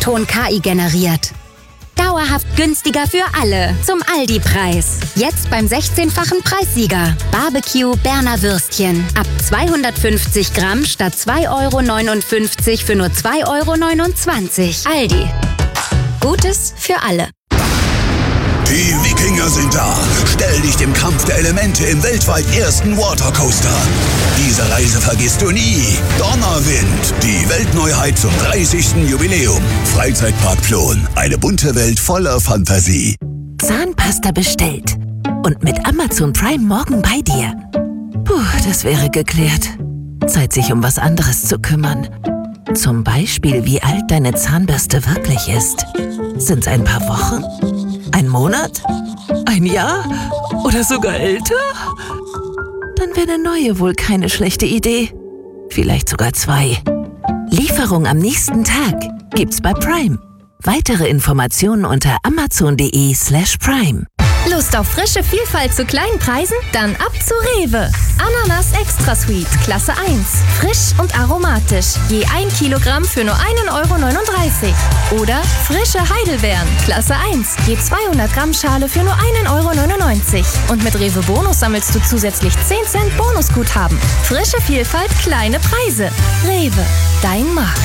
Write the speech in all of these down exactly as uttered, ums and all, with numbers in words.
Ton K I generiert. Dauerhaft günstiger für alle. Zum Aldi-Preis. Jetzt beim sechzehnfachen Preissieger. Barbecue Berner Würstchen. Ab zweihundertfünfzig Gramm statt zwei Euro neunundfünfzig für nur zwei Euro neunundzwanzig. Aldi. Gutes für alle. Die Wikinger sind da. Stell dich dem Kampf der Elemente im weltweit ersten Watercoaster. Diese Reise vergisst du nie. Donnerwind, die Weltneuheit zum dreißigsten Jubiläum. Freizeitpark Plon, eine bunte Welt voller Fantasie. Zahnpasta bestellt. Und mit Amazon Prime morgen bei dir. Puh, das wäre geklärt. Zeit, sich um was anderes zu kümmern. Zum Beispiel, wie alt deine Zahnbürste wirklich ist. Sind's ein paar Wochen? Ein Monat? Ein Jahr? Oder sogar älter? Dann wäre eine neue wohl keine schlechte Idee. Vielleicht sogar zwei. Lieferung am nächsten Tag gibt's bei Prime. Weitere Informationen unter amazon.de slash prime. Lust auf frische Vielfalt zu kleinen Preisen? Dann ab zu Rewe. Ananas Extra Sweet, Klasse eins. Frisch und aromatisch. Je ein Kilogramm für nur ein Euro neununddreißig. Oder frische Heidelbeeren, Klasse eins. Je zweihundert Gramm Schale für nur ein Euro neunundneunzig. Und mit Rewe Bonus sammelst du zusätzlich zehn Cent Bonusguthaben. Frische Vielfalt, kleine Preise. Rewe, dein Markt.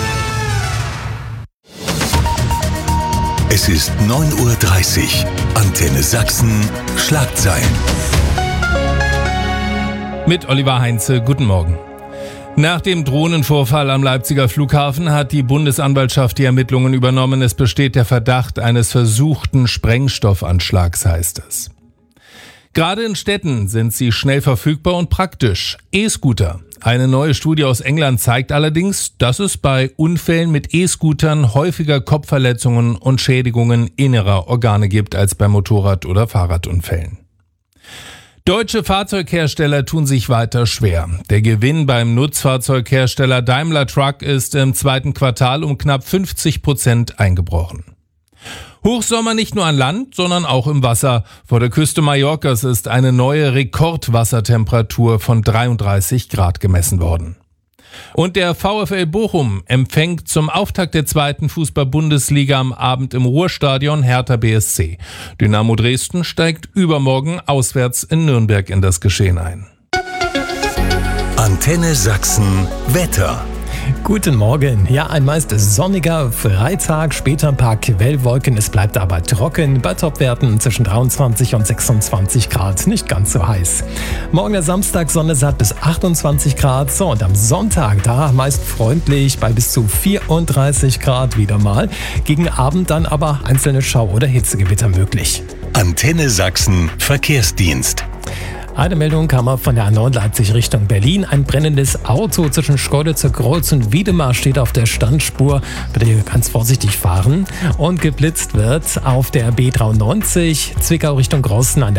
Es ist neun Uhr dreißig. Antenne Sachsen, Schlagzeilen. Mit Oliver Heinze, guten Morgen. Nach dem Drohnenvorfall am Leipziger Flughafen hat die Bundesanwaltschaft die Ermittlungen übernommen. Es besteht der Verdacht eines versuchten Sprengstoffanschlags, heißt es. Gerade in Städten sind sie schnell verfügbar und praktisch. E-Scooter. Eine neue Studie aus England zeigt allerdings, dass es bei Unfällen mit E-Scootern häufiger Kopfverletzungen und Schädigungen innerer Organe gibt als bei Motorrad- oder Fahrradunfällen. Deutsche Fahrzeughersteller tun sich weiter schwer. Der Gewinn beim Nutzfahrzeughersteller Daimler Truck ist im zweiten Quartal um knapp fünfzig Prozent eingebrochen. Hochsommer nicht nur an Land, sondern auch im Wasser. Vor der Küste Mallorcas ist eine neue Rekordwassertemperatur von dreiunddreißig Grad gemessen worden. Und der VfL Bochum empfängt zum Auftakt der zweiten Fußball-Bundesliga am Abend im Ruhrstadion Hertha B S C. Dynamo Dresden steigt übermorgen auswärts in Nürnberg in das Geschehen ein. Antenne Sachsen Wetter. Guten Morgen. Ja, ein meist sonniger Freitag, später ein paar Quellwolken. Es bleibt aber trocken bei Topwerten zwischen dreiundzwanzig und sechsundzwanzig Grad. Nicht ganz so heiß. Morgen der Samstag, Sonne satt bis achtundzwanzig Grad. So, und am Sonntag, da meist freundlich bei bis zu vierunddreißig Grad wieder mal. Gegen Abend dann aber einzelne Schau- oder Hitzegewitter möglich. Antenne Sachsen Verkehrsdienst. Eine Meldung kam von der A neun Leipzig Richtung Berlin. Ein brennendes Auto zwischen Schkeuditzer Kreuz und Wiedemar steht auf der Standspur. Bitte ganz vorsichtig fahren. Und geblitzt wird auf der B dreiundneunzig Zwickau Richtung Großen an der